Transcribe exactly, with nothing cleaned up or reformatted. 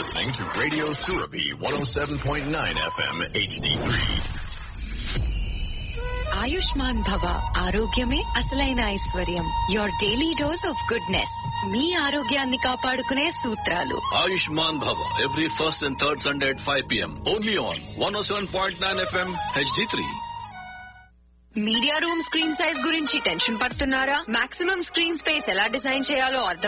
listening to Radio Surabhi one oh seven point nine F M H D three. Ayushman భవ ఆరోగ్యమే అసలైన ఐశ్వర్యం. Your daily dose of goodness. మీ ఆరోగ్యాన్ని కాపాడుకునే సూత్రాలు. Ayushman Bhava every first and third Sunday at five p.m. only on one oh seven point nine F M H D three. Media room screen size గురించి tension పడుతున్నారా? Maximum screen space ఎలా design చేయాలో అర్థం